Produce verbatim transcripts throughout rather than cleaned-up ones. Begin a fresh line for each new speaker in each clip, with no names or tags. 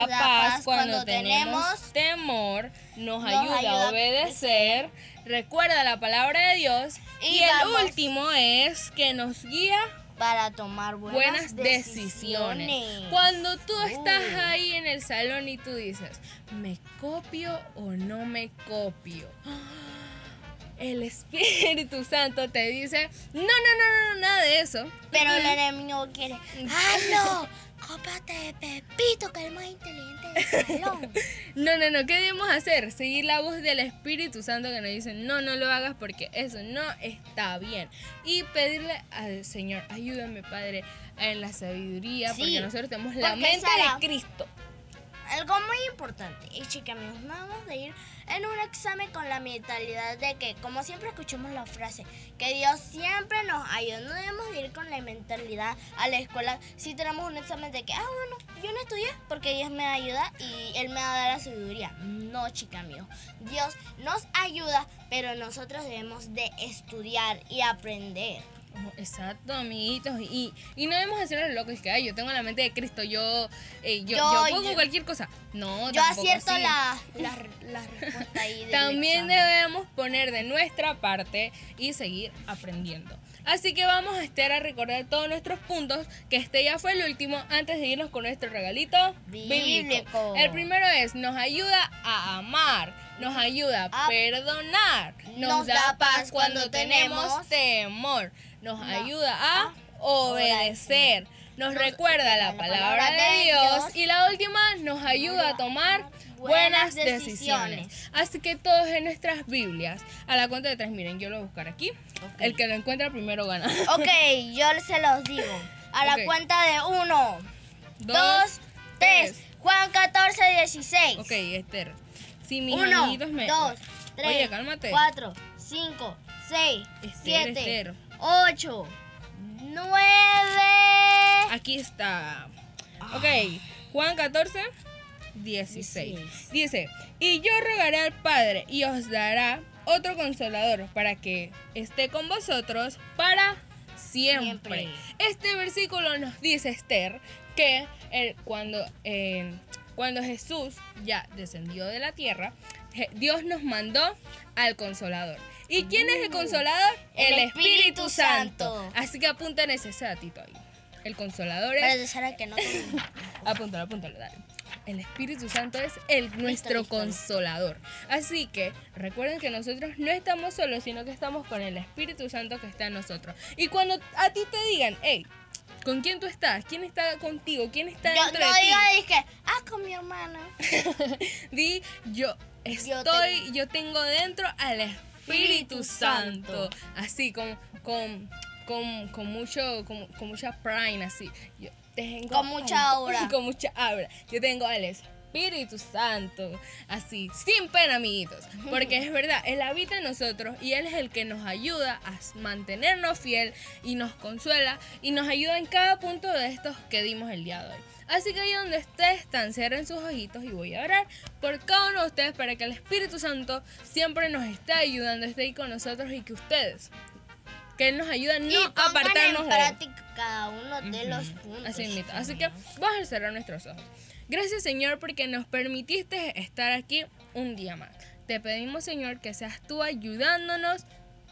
La paz cuando tenemos temor, nos, nos ayuda, ayuda a obedecer, recuerda la palabra de Dios y, y el último es que nos guía
para tomar buenas, buenas decisiones.
decisiones. Cuando tú uh. estás ahí en el salón y tú dices, ¿me copio o no me copio? El Espíritu Santo te dice, no, no, no, no, nada de eso.
Pero uh-huh. el enemigo quiere, ¡hazlo! Cópiate de Pepito, que es el más inteligente del salón.
No, no, no, ¿qué debemos hacer? Seguir la voz del Espíritu Santo que nos dice, no, no lo hagas porque eso no está bien. Y pedirle al Señor, ayúdame, Padre, en la sabiduría, sí, porque nosotros tenemos la mente Sara, de Cristo.
Algo muy importante, y chicas, amigos, no vamos a ir en un examen con la mentalidad de que, como siempre escuchamos la frase, que Dios siempre nos ayuda. No debemos ir con la mentalidad a la escuela si tenemos un examen de que, ah, bueno, yo no estudié porque Dios me ayuda y Él me va a dar la sabiduría. No, chicas, amigos, Dios nos ayuda, pero nosotros debemos de estudiar y aprender.
Exacto, amiguitos, y, y no debemos hacer los locos que ay, yo tengo la mente de Cristo, yo eh, yo, yo, yo pongo yo, cualquier cosa. No,
yo acierto la, la, la respuesta ahí.
También debemos poner de nuestra parte y seguir aprendiendo. Así que vamos a estar a recordar todos nuestros puntos, que este ya fue el último, antes de irnos con nuestro regalito bíblico. bíblico. El primero es, nos ayuda a amar, nos ayuda a, a perdonar, nos, nos da paz cuando tenemos temor, nos no, ayuda a, a obedecer, nos, nos recuerda la, la palabra, palabra de Dios, Dios y la última, nos ayuda a tomar buenas decisiones. decisiones. Así que todos en nuestras Biblias, a la cuenta de tres, miren, yo lo voy a buscar aquí. Okay. El que lo encuentra primero gana.
Ok, yo se los digo. A la okay. cuenta de uno, dos, dos tres. tres. Juan catorce, dieciséis.
Ok, Esther. Si mis
uno,
amiguitos me...
dos, tres,
Oye, cálmate.
cuatro, cinco, seis,
Esther,
siete,
Esther.
ocho, nueve.
Aquí está. Ok, Juan catorce, dieciséis. Dice, y yo rogaré al Padre y os dará otro consolador para que esté con vosotros para siempre. siempre. Este versículo nos dice, Esther, que el, cuando, eh, cuando Jesús ya descendió de la tierra, Dios nos mandó al consolador. ¿Y quién uh, es el consolador?
El, el Espíritu, Espíritu Santo.
Santo. Así que apunten ese datito ahí. El consolador es...
Pero Sara, que no
apúntalo, apúntalo, dale. El Espíritu Santo es el, nuestro consolador. Así que recuerden que nosotros no estamos solos, sino que estamos con el Espíritu Santo que está en nosotros. Y cuando a ti te digan, hey, ¿con quién tú estás? ¿Quién está contigo? ¿Quién está
yo,
dentro
no
de ti?
Yo dije, ah, con mi hermana.
Di, yo estoy, yo, yo tengo dentro al Espíritu, Espíritu Santo. Santo. Así, con, con, con, con, mucho, con, con mucha pride, así. Yo, Tengo
con mucha aura.
Con mucha aura. Yo tengo al Espíritu Santo. Así, sin pena, amiguitos. Porque es verdad, Él habita en nosotros y Él es el que nos ayuda a mantenernos fiel y nos consuela y nos ayuda en cada punto de estos que dimos el día de hoy. Así que ahí donde ustedes están, cierren sus ojitos y voy a orar por cada uno de ustedes para que el Espíritu Santo siempre nos esté ayudando, esté ahí con nosotros y que ustedes... que Él nos ayuda a no apartarnos
de Él. Cada uno de uh-huh. los puntos.
Así mismo. Así que vamos a cerrar nuestros ojos. Gracias, Señor, porque nos permitiste estar aquí un día más. Te pedimos, Señor, que seas tú ayudándonos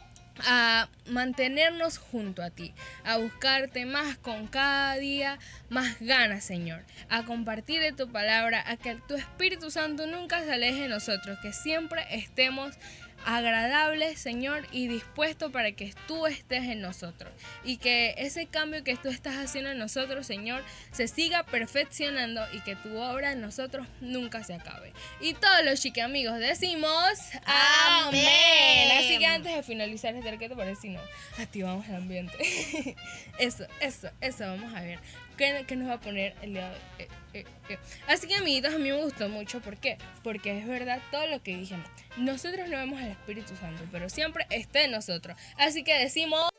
a mantenernos junto a ti, a buscarte más con cada día, más ganas, Señor, a compartir de tu palabra, a que tu Espíritu Santo nunca se aleje de nosotros, que siempre estemos agradable, Señor, y dispuesto para que tú estés en nosotros y que ese cambio que tú estás haciendo en nosotros, Señor, se siga perfeccionando y que tu obra en nosotros nunca se acabe. Y todos los chique amigos decimos amén. amén. Así que antes de finalizar este, ¿qué te parece si no activamos el ambiente? Eso, eso, eso, vamos a ver ¿Qué, qué nos va a poner el día de hoy? Eh, eh, eh. Así que, amiguitos, a mí me gustó mucho. ¿Por qué? Porque es verdad todo lo que dijimos. Nosotros no vemos al Espíritu Santo, pero siempre está en nosotros. Así que decimos...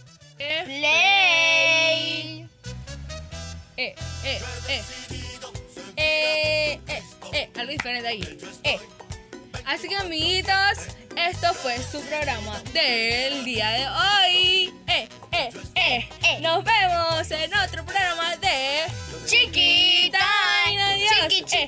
Play.
Eh, eh, eh. Eh, eh, eh. Algo diferente ahí. Eh. Así que, amiguitos, esto fue su programa del día de hoy. Eh, eh, eh, eh. Nos vemos en otro programa de
Chiquita.
Adiós.
Chiqui, chiqui.
Eh,